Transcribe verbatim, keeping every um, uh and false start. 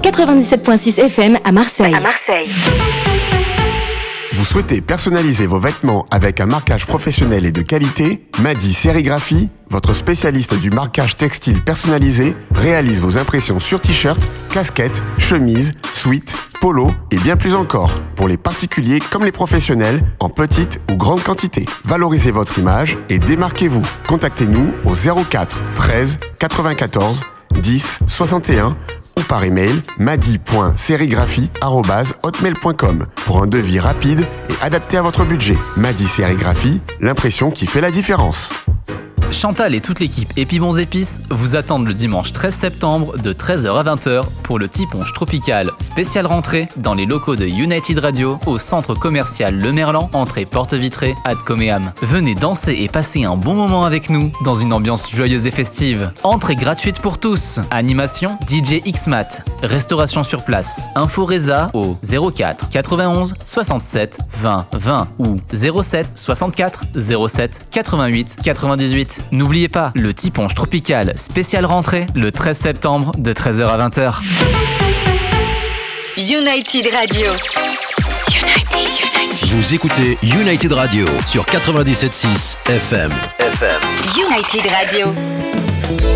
quatre-vingt-dix-sept virgule six F M à Marseille. À Marseille. Vous souhaitez personnaliser vos vêtements avec un marquage professionnel et de qualité? Madi Sérigraphie, votre spécialiste du marquage textile personnalisé, réalise vos impressions sur t-shirts, casquettes, chemises, sweats, polos et bien plus encore, pour les particuliers comme les professionnels, en petite ou grande quantité. Valorisez votre image et démarquez-vous. Contactez-nous au zéro quatre treize quatre-vingt-quatorze dix soixante et un ou par email madi point sérigraphie arobase hotmail point com pour un devis rapide et adapté à votre budget. Madi Sérigraphie, l'impression qui fait la différence. Chantal et toute l'équipe Épibons Épices vous attendent le dimanche treize septembre de treize heures à vingt heures pour le Tiponche Tropical spécial rentrée dans les locaux de United Radio au centre commercial Le Merlan, entrée porte vitrée Ad Coméam. Venez danser et passer un bon moment avec nous dans une ambiance joyeuse et festive. Entrée gratuite pour tous. Animation D J X-Mat. Restauration sur place. Info Reza au zéro quatre quatre-vingt-onze soixante-sept vingt vingt ou zéro sept soixante-quatre zéro sept quatre-vingt-huit quatre-vingt-dix-huit. N'oubliez pas, le Tiponche Tropical spécial rentrée le treize septembre de treize heures à vingt heures. United Radio. United, United. Vous écoutez United Radio sur quatre-vingt-dix-sept virgule six F M. F M. United Radio.